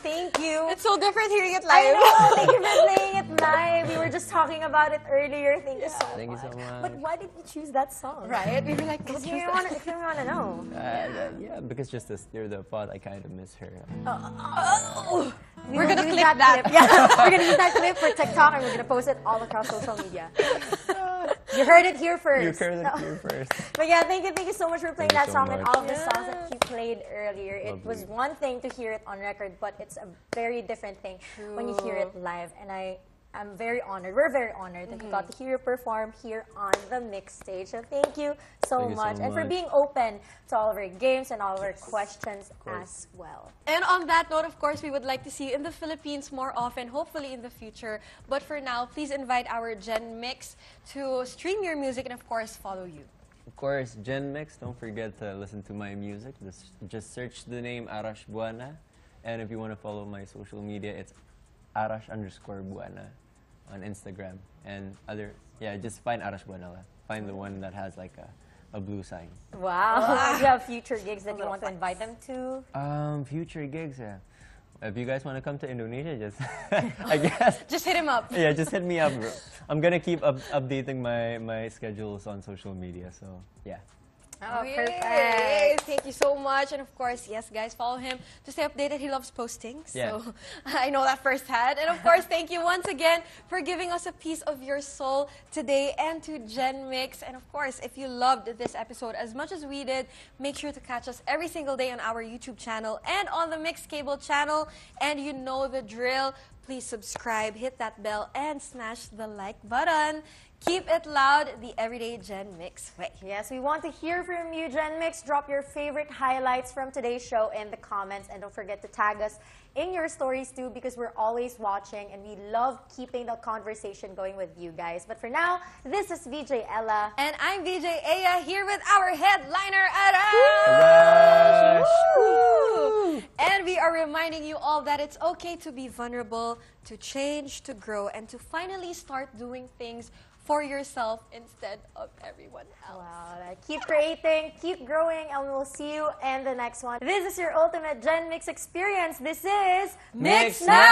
Thank you. It's so different hearing it I live. know. Thank you for playing it live. We were just talking about it earlier. Thank you so much. Thank you so much. But why did you choose that song? Right? We were like, If you want to know. Yeah, because just to stir the pot, I kind of miss her. We're gonna use clip that. clip. Yeah, we're gonna use that clip for TikTok and we're gonna post it all across social media. You heard it here first. You heard it here first. But yeah, thank you so much for playing Thank that you so song and much. all of the songs that you played earlier. It Lovely. was one thing to hear it on record, but it's a very different thing when you hear it live. And I'm very honored. We're very honored that we got to hear you perform here on the mix stage. So thank you so much. And for being open to all of our games and all of our questions as well. And on that note, of course, we would like to see you in the Philippines more often, hopefully in the future. But for now, please invite our Gen Mix to stream your music and, of course, follow you. Of course, Gen Mix, don't forget to listen to my music. Just search the name Arash Buana. And if you want to follow my social media, it's Arash_Buana on Instagram. And just find Arash Buana. Find the one that has like a blue sign. Wow. Do you have future gigs that you want to invite them to? Future gigs, yeah. If you guys want to come to Indonesia, just I guess. Just hit him up. Yeah, just hit me up, bro. I'm gonna keep updating my schedules on social media, so yeah. Oh, Yay. perfect. Thank you so much. And of course, yes, guys, follow him to stay updated. He loves posting, so Yeah. I know that firsthand. And of course, thank you once again for giving us a piece of your soul today, and to Gen Mix. And of course, if you loved this episode as much as we did, make sure to catch us every single day on our YouTube channel and on the Mix Cable channel. And you know the drill. Please subscribe, hit that bell, and smash the like button. Keep it loud, the Everyday Gen Mix way. Yes, we want to hear from you, Gen Mix. Drop your favorite highlights from today's show in the comments. And don't forget to tag us in your stories too, because we're always watching and we love keeping the conversation going with you guys. But for now, this is VJ Ella. And I'm VJ Aya here with our headliner, Arash! Arash! And we are reminding you all that it's okay to be vulnerable, to change, to grow, and to finally start doing things for yourself instead of everyone else. Wow, keep creating, keep growing, and we'll see you in the next one. This is your ultimate Gen Mix experience. This is Mix Now!